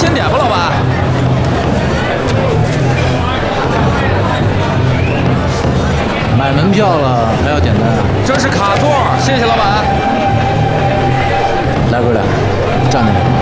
先点吧，老板。 买门票了还要点单啊？ 这是卡座，谢谢老板。 来哥俩，站那边。